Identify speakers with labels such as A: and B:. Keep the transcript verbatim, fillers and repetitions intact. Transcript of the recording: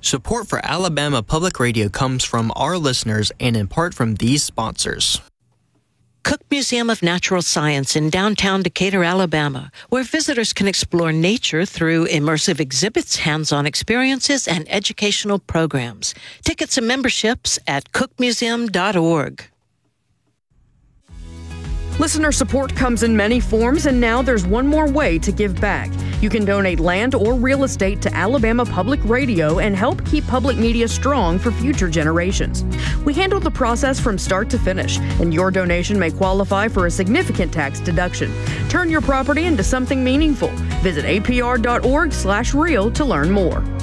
A: Support for Alabama Public Radio comes from our listeners and in part from these sponsors.
B: Cook Museum of Natural Science in downtown Decatur, Alabama, where visitors can explore nature through immersive exhibits, hands-on experiences, and educational programs. Tickets and memberships at cook museum dot org.
C: Listener support comes in many forms, and now there's one more way to give back. You can donate land or real estate to Alabama Public Radio and help keep public media strong for future generations. We handle the process from start to finish, and your donation may qualify for a significant tax deduction. Turn your property into something meaningful. Visit A P R dot org slash real to learn more.